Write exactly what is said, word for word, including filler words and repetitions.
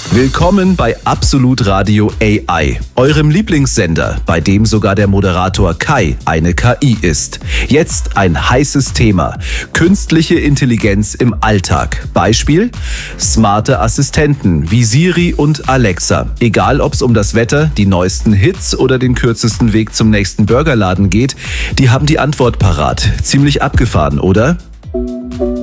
Willkommen bei Absolut Radio A I, eurem Lieblingssender, bei dem sogar der Moderator Kai eine K I ist. Jetzt ein heißes Thema: künstliche Intelligenz im Alltag. Beispiel: smarte Assistenten wie Siri und Alexa. Egal, ob es um das Wetter, die neuesten Hits oder den kürzesten Weg zum nächsten Burgerladen geht, die haben die Antwort parat. Ziemlich abgefahren, oder?